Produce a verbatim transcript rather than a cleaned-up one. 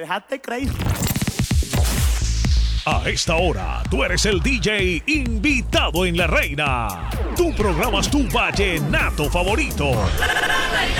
Dejaste crazy. A esta hora, tú eres el D J invitado en La Reina. Tú programas tu vallenato favorito. La Reina.